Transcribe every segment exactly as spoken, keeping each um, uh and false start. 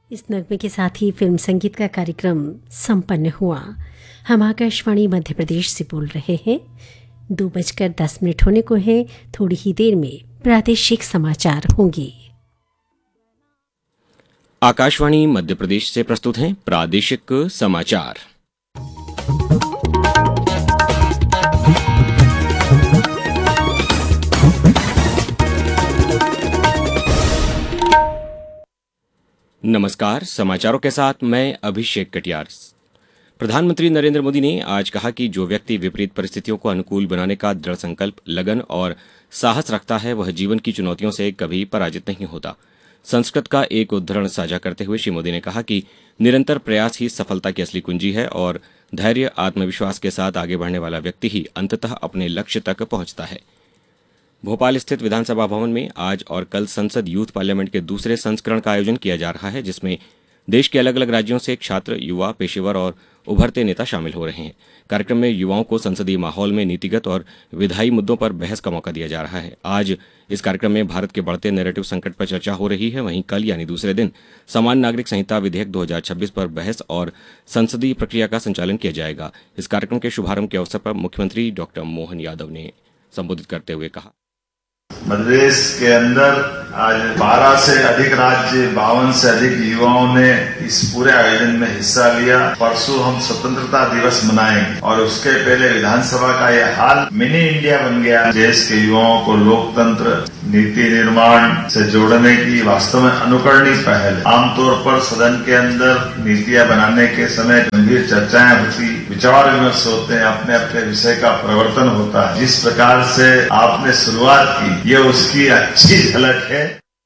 इस नगमे के साथ ही फिल्म संगीत का कार्यक्रम संपन्न हुआ। हम आकाशवाणी मध्य प्रदेश से बोल रहे हैं। दो बजकर दस मिनट होने को है। थोड़ी ही देर में प्रादेशिक समाचार होंगे। आकाशवाणी मध्य प्रदेश से प्रस्तुत हैं प्रादेशिक समाचार। नमस्कार, समाचारों के साथ मैं अभिषेक कटियार। प्रधानमंत्री नरेंद्र मोदी ने आज कहा कि जो व्यक्ति विपरीत परिस्थितियों को अनुकूल बनाने का दृढ़ संकल्प, लगन और साहस रखता है वह जीवन की चुनौतियों से कभी पराजित नहीं होता। संस्कृत का एक उदाहरण साझा करते हुए श्री मोदी ने कहा कि निरंतर प्रयास ही सफलता की असली कुंजी है और धैर्य, आत्मविश्वास के साथ आगे बढ़ने वाला व्यक्ति ही अंततः अपने लक्ष्य तक पहुंचता है। भोपाल स्थित विधानसभा भवन में आज और कल संसद यूथ पार्लियामेंट के दूसरे संस्करण का आयोजन किया जा रहा है, जिसमें देश के अलग अलग राज्यों से छात्र, युवा, पेशेवर और उभरते नेता शामिल हो रहे हैं। कार्यक्रम में युवाओं को संसदीय माहौल में नीतिगत और विधायी मुद्दों पर बहस का मौका दिया जा रहा है। आज इस कार्यक्रम में भारत के बढ़ते नैरेटिव संकट पर चर्चा हो रही है। वहीं कल यानी दूसरे दिन सामान्य नागरिक संहिता विधेयक दो हज़ार छब्बीस पर बहस और संसदीय प्रक्रिया का संचालन किया जाएगा। इस कार्यक्रम के शुभारंभ के अवसर पर मुख्यमंत्री डॉक्टर मोहन यादव ने संबोधित करते हुए कहा, मध्य प्रदेश के अंदर आज बारह से अधिक राज्य, बावन से अधिक युवाओं ने इस पूरे आयोजन में हिस्सा लिया। परसों हम स्वतंत्रता दिवस मनाएंगे और उसके पहले विधानसभा का यह हाल मिनी इंडिया बन गया। देश के युवाओं को लोकतंत्र, नीति निर्माण से जोड़ने की वास्तव में अनुकरणीय पहल। आमतौर पर सदन के अंदर नीतियां बनाने के समय गंभीर चर्चाएं होती, विचार विमर्श होते हैं, अपने अपने विषय का प्रवर्तन होता है। जिस प्रकार से आपने शुरुआत की, ये उसकी अच्छी झलक है।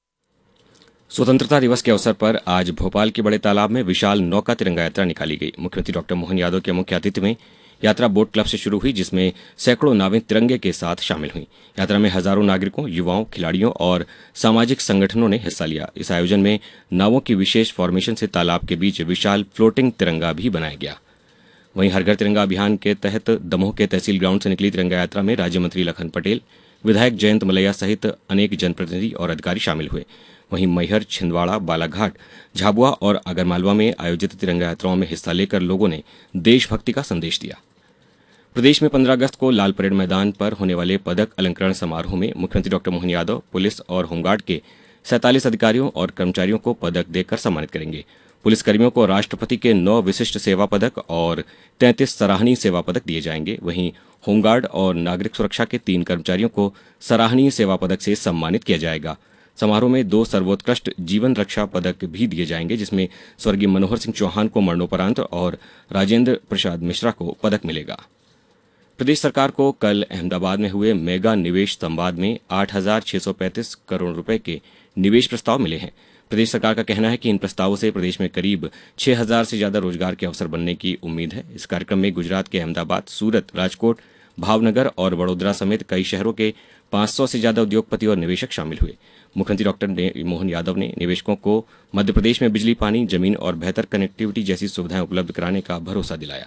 स्वतंत्रता दिवस के अवसर पर आज भोपाल के बड़े तालाब में विशाल नौका तिरंगा यात्रा निकाली गई। मुख्यमंत्री डॉक्टर मोहन यादव के मुख्य आतिथ्य में यात्रा बोट क्लब से शुरू हुई, जिसमें सैकड़ों नावें तिरंगे के साथ शामिल हुई। यात्रा में हजारों नागरिकों, युवाओं, खिलाड़ियों और सामाजिक संगठनों ने हिस्सा लिया। इस आयोजन में नावों की विशेष फॉर्मेशन से तालाब के बीच विशाल फ्लोटिंग तिरंगा भी बनाया गया। वहीं हर घर तिरंगा अभियान के तहत दमोह के तहसील ग्राउंड से निकली तिरंगा यात्रा में राज्य मंत्री लखन पटेल, विधायक जयंत मलैया सहित अनेक जनप्रतिनिधि और अधिकारी शामिल हुए। वहीं मैहर, छिंदवाड़ा, बालाघाट, झाबुआ और आगरमालवा में आयोजित तिरंगा यात्राओं में हिस्सा लेकर लोगों ने देशभक्ति का संदेश दिया। प्रदेश में पंद्रह अगस्त को लाल परेड मैदान पर होने वाले पदक अलंकरण समारोह में मुख्यमंत्री डॉक्टर मोहन यादव पुलिस और होमगार्ड के सैंतालीस अधिकारियों और कर्मचारियों को पदक देकर सम्मानित करेंगे। पुलिसकर्मियों को राष्ट्रपति के नौ विशिष्ट सेवा पदक और तैंतीस सराहनीय सेवा पदक दिए जाएंगे। वहीं होमगार्ड और नागरिक सुरक्षा के तीन कर्मचारियों को सराहनीय सेवा पदक से सम्मानित किया जाएगा। समारोह में दो सर्वोत्कृष्ट जीवन रक्षा पदक भी दिए जाएंगे, जिसमें स्वर्गीय मनोहर सिंह चौहान को मरणोपरांत और राजेंद्र प्रसाद मिश्रा को पदक मिलेगा। प्रदेश सरकार को कल अहमदाबाद में हुए मेगा निवेश संवाद में आठ हजार छह सौ पैंतीस करोड़ रुपए के निवेश प्रस्ताव मिले हैं। प्रदेश सरकार का कहना है कि इन प्रस्तावों से प्रदेश में करीब छह हजार से ज्यादा रोजगार के अवसर बनने की उम्मीद है। इस कार्यक्रम में गुजरात के अहमदाबाद, सूरत, राजकोट, भावनगर और वडोदरा समेत कई शहरों के पांच सौ से ज्यादा उद्योगपति और निवेशक शामिल हुए। मुख्यमंत्री डॉक्टर मोहन यादव ने निवेशकों को मध्य प्रदेश में बिजली, पानी, जमीन और बेहतर कनेक्टिविटी जैसी सुविधाएं उपलब्ध कराने का भरोसा दिलाया।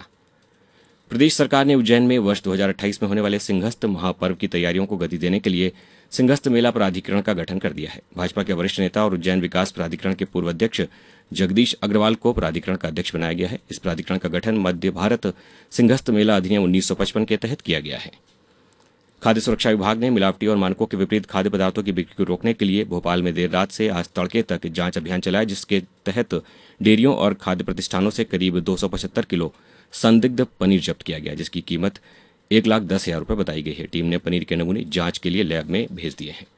प्रदेश सरकार ने उज्जैन में वर्ष दो हज़ार अट्ठाईस में होने वाले सिंहस्थ महापर्व की तैयारियों को गति देने के लिए सिंहस्थ मेला प्राधिकरण का गठन कर दिया है। भाजपा के वरिष्ठ नेता और उज्जैन विकास प्राधिकरण के पूर्व अध्यक्ष जगदीश अग्रवाल को प्राधिकरण का अध्यक्ष बनाया गया है। इस प्राधिकरण का गठन मध्य भारत सिंहस्थ मेला अधिनियम उन्नीस सौ पचपन के तहत किया गया है। खाद्य सुरक्षा विभाग ने मिलावटी और मानकों के विपरीत खाद्य पदार्थों की बिक्री को रोकने के लिए भोपाल में देर रात से आज तड़के तक जांच अभियान चलाया, जिसके तहत डेयरियों और खाद्य प्रतिष्ठानों से करीब दो सौ पचहत्तर किलो संदिग्ध पनीर जब्त किया गया, जिसकी कीमत एक लाख दस हजार रुपये बताई गई है। टीम ने पनीर के नमूने जांच के लिए लैब में भेज दिए हैं।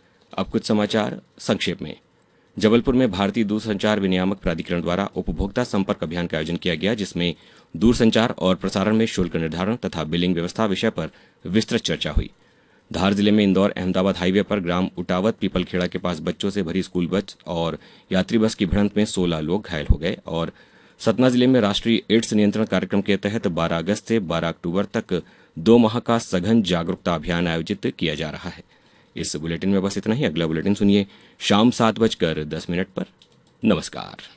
अब कुछ समाचार संक्षेप में। जबलपुर में भारतीय दूरसंचार विनियामक प्राधिकरण द्वारा उपभोक्ता संपर्क अभियान का आयोजन किया गया, जिसमें दूरसंचार और प्रसारण में शुल्क निर्धारण तथा बिलिंग व्यवस्था विषय पर विस्तृत चर्चा हुई। धार जिले में इंदौर अहमदाबाद हाईवे पर ग्राम उटावत पीपलखेड़ा के पास बच्चों से भरी स्कूल बस और यात्री बस की भिड़ंत में सोलह लोग घायल हो गए। और सतना जिले में राष्ट्रीय एड्स नियंत्रण कार्यक्रम के तहत बारह अगस्त से बारह अक्टूबर तक दो माह का सघन जागरूकता अभियान आयोजित किया जा रहा है। इस बुलेटिन में बस इतना ही। अगला बुलेटिन सुनिए शाम सात बजकर दस मिनट पर। नमस्कार।